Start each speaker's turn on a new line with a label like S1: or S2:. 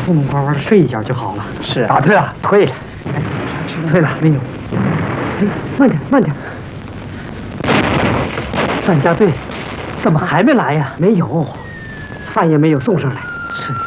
S1: 痛痛快快的睡一觉就好了。
S2: 是啊，对了，退了，退了，
S1: 没有。哎，慢点，慢点。
S2: 范家队怎么还没来呀？
S1: 没有，饭也没有送上来。
S2: 这